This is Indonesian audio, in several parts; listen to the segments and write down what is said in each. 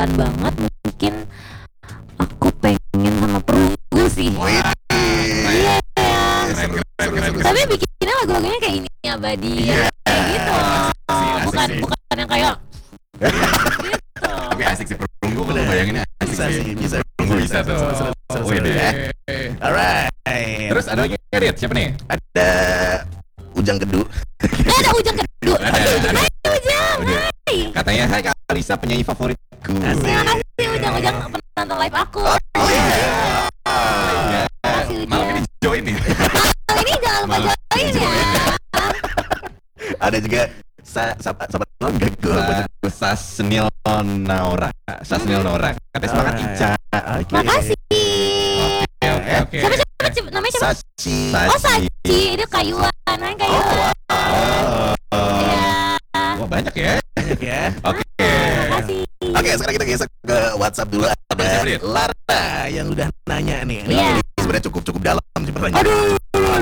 kepikiran banget, mungkin aku pengen sama perunggu sih. Iya. Tapi bikinnya lagu-lagunya kayak ini abadi kayak gitu. Bukan yang kayak gitu. Tapi asik sih perunggu, kalau bayanginnya asik sih. Perunggu bisa tuh. Alright. Terus ada lagi Rit, siapa nih? Ada Ujang Kedu. Ada Ujang Kedu. Ada. Ujang. Katanya, hai Kak Alisa, penyanyi favoritku. Terima kasih Ujang pernah nonton live aku. Malam ini join nih. Malam ini jangan lupa join ya. Ada juga sahabat gak gue Sasnil Naura. Katanya semangat Ica. Makasih. Oke. Siapa namanya siapa? Sachi. Oh Sachi, dia kayuan, main kayuan. Iya. Wah banyak ya. Oke. Makasih. Oke, sekarang kita geser ke WhatsApp dulu. Ada Siapa, Rit? Lara yang udah nanya nih. Iya. Ini sebenarnya cukup dalam sih pertanyaan. Aduh.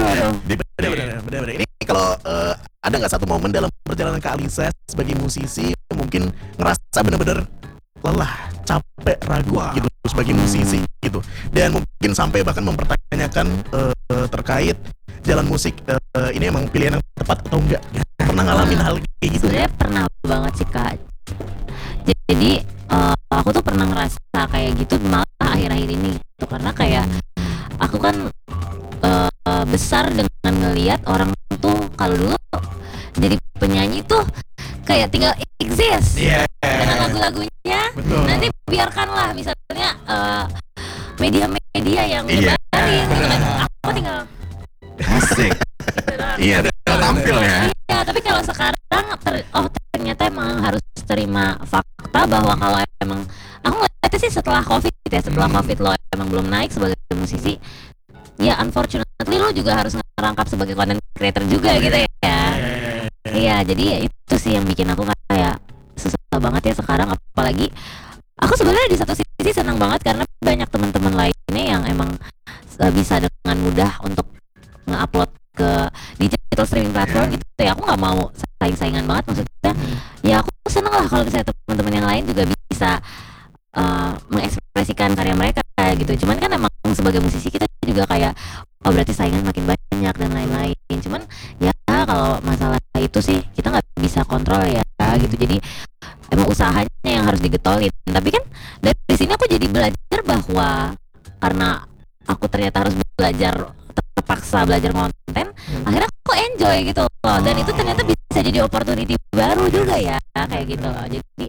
Bener. Ini kalau ada nggak satu momen dalam perjalanan Kak Alisa sebagai musisi yang mungkin ngerasa bener-bener lelah, capek, ragu gitu sebagai musisi gitu, dan mungkin sampai bahkan mempertanyakan terkait jalan musik ini emang pilihan yang tepat atau enggak? Pernah ngalamin hal kayak gitu? Sebenarnya pernah banget sih Kak. Jadi aku tuh pernah ngerasa kayak gitu malah akhir-akhir ini gitu, karena kayak aku kan besar dengan ngelihat orang tuh kalau dulu jadi penyanyi tuh kayak tinggal exist dengan lagu-lagunya. Betul. Nanti biarkanlah misalnya media-media yang nyebarin gitu kan. Aku tinggal Asik. Iya, tampil ya. Iya, tapi kalau sekarang ternyata emang harus terima fakta bahwa kalau emang aku ngeliatnya sih setelah COVID ya, setelah COVID lo emang belum naik sebagai musisi, ya unfortunately lo juga harus ngerangkap sebagai content creator juga gitu ya. Iya, jadi ya itu sih yang bikin aku kayak susah banget ya sekarang, apalagi aku sebenarnya di satu sisi senang banget karena banyak teman-teman lainnya yang emang bisa dengan mudah untuk nge-upload ke digital streaming platform gitu ya. Aku nggak mau saing-saingan banget, maksudnya ya aku seneng lah kalau misalnya teman-teman yang lain juga bisa mengekspresikan karya mereka gitu. Cuman kan emang sebagai musisi kita juga kayak berarti saingan makin banyak dan lain-lain. Cuman ya kalau masalah itu sih kita nggak bisa kontrol ya gitu. Jadi emang usahanya yang harus digetolin. Tapi kan dari sini aku jadi belajar bahwa karena aku ternyata harus terpaksa belajar konten, akhirnya aku enjoy gitu loh. Dan itu ternyata bisa jadi opportunity baru juga ya kayak gitu loh. Jadi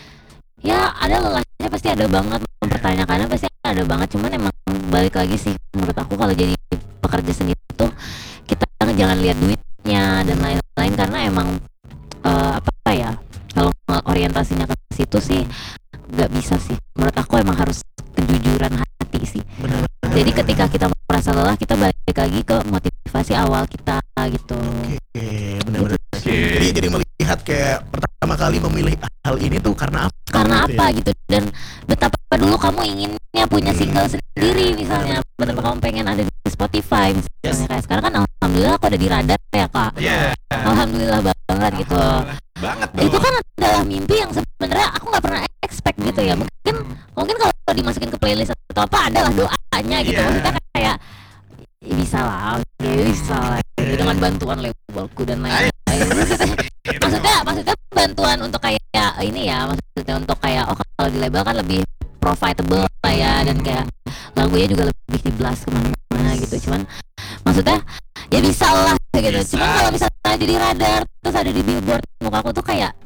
ya ada lelahnya, pasti ada banget, mempertanyakannya pasti ada banget. Cuman emang balik lagi sih menurut aku kalau jadi pekerja sendiri tuh kita jangan lihat duitnya dan lain-lain, karena emang apa ya, kalau orientasinya ke situ sih nggak bisa sih. Menurut aku emang harus kejujuran hati sih. Benar. Jadi ketika kita merasa lelah, kita balik lagi ke motivasi awal kita gitu. Oke, benar-benar. Jadi melihat kayak pertama kali memilih hal ini tuh karena apa? Karena apa gitu, dan betapa dulu kamu inginnya punya single sendiri misalnya, betapa kamu pengen ada di Spotify misalnya. Kayak sekarang kan alhamdulillah aku ada di radar ya Kak. Alhamdulillah banget gitu. Banget Itu kan adalah mimpi yang sebenarnya aku nggak pernah expect gitu ya. Mungkin kalau dimasukin ke playlist atau apa adalah doanya gitu. Maksudnya kayak bisa lah dengan bantuan labelku dan lain-lain. Maksudnya bantuan untuk kayak ini ya, maksudnya untuk kayak kalau di label kan lebih profitable lah ya, dan kayak lagunya juga lebih di blast kemana-mana gitu. Cuman maksudnya ya bisa lah gitu. Cuman kalau misalnya ada di radar terus ada di billboard, muka aku tuh kayak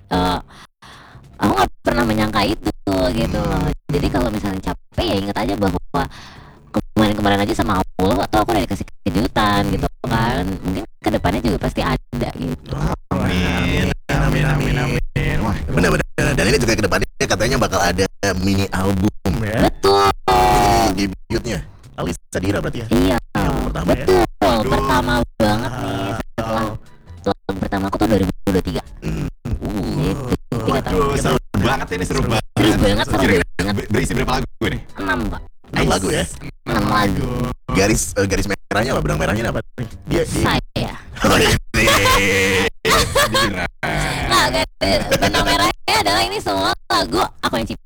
aku nggak pernah menyangka itu gitu loh. Jadi kalau misalnya capek ya ingat aja bahwa kemarin aja sama Allah atau aku udah dikasih kejutan gitu kan. Mungkin kedepannya juga pasti ada gitu. Amin. Wah, benar-benar. Dan ini juga kedepannya katanya bakal ada mini album ya. Betul. Debutnya Alisa Dira berarti ya? Iya. Pertama ya? Betul. Pertama banget nih setelah album pertama aku tuh 2023. Gitu. 3 tahun. Seru banget ini, seru banget. Seru banget. Berisi berapa lagu nih? 6 Pak. 6 lagu ya? 6 lagu. Garis merahnya apa? Benang merahnya apa? Dia Saya. Oh, ini. Nah, benang merahnya adalah ini semua lagu aku yang